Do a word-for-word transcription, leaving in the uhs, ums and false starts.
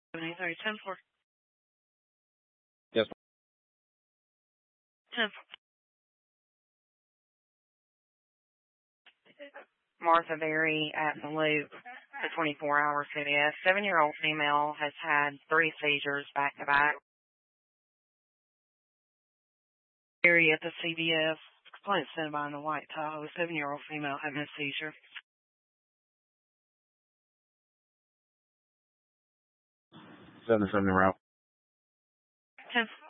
seven eight three, ten four. Yes. ten four. Martha Berry at the Loop, the twenty-four hour C V S. Seven-year-old female has had three seizures back-to-back. Berry at the C V S. Complaint sent by in the white Tahoe. A seven-year-old female having a seizure. seven seven route. ten four.